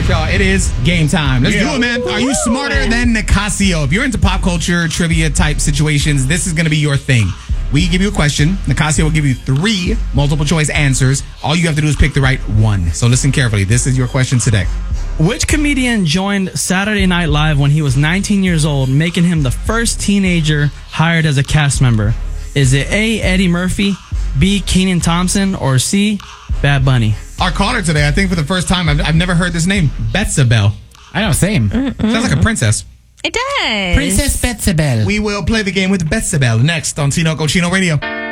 right, y'all. It is game time. Let's do it, man. Are you smarter than Nicasio? If you're into pop culture, trivia type situations, this is going to be your thing. We give you a question. Nicasio will give you 3 multiple choice answers. All you have to do is pick the right one. So listen carefully. This is your question today. Which comedian joined Saturday Night Live when he was 19 years old, making him the first teenager hired as a cast member? Is it A, Eddie Murphy, B, Kenan Thompson, or C, Bad Bunny? Our caller today, I think for the first time, I've never heard this name. Betsabel. I know, same. Sounds like a princess. It does. Princess Betsabel. We will play the game with Betsabel next on Tino Cochino Radio.